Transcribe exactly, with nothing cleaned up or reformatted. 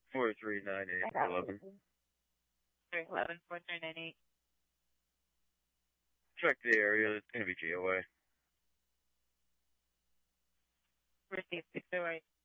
four three nine eight eleven. three eleven, four three nine eight. Check the area. It's going to be G O A. Received. Six oh eight.